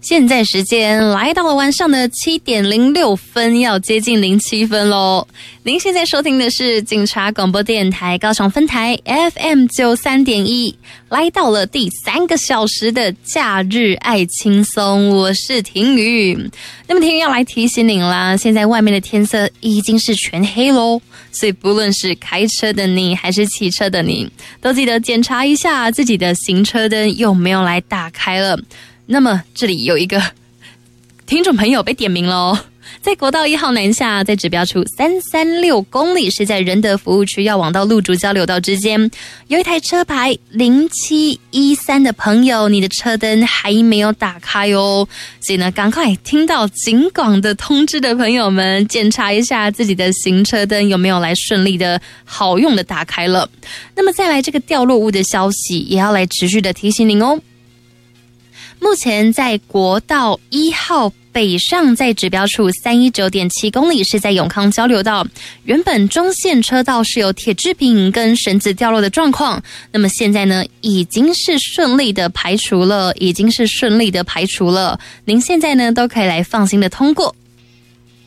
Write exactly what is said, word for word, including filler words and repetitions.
现在时间来到了晚上的七点零六分，要接近零七分喽。您现在收听的是警察广播电台高雄分台 F M 九三点一，来到了第三个小时的假日爱轻松，我是婷宇。那么婷宇要来提醒您啦，现在外面的天色已经是全黑喽，所以不论是开车的你还是骑车的你，都记得检查一下自己的行车灯有没有来打开了。那么这里有一个听众朋友被点名了哦，在国道一号南下，在指标处三三六公里，是在仁德服务区要往到路竹交流道之间，有一台车牌零七一三的朋友，你的车灯还没有打开哦，所以呢，赶快听到警广的通知的朋友们，检查一下自己的行车灯有没有来顺利的好用的打开了。那么再来这个掉落物的消息，也要来持续的提醒您哦。目前在国道一号北上，在指标处三一九点七公里，是在永康交流道，原本中线车道是有铁制品跟绳子掉落的状况，那么现在呢已经是顺利的排除了，已经是顺利的排除了，您现在呢都可以来放心的通过。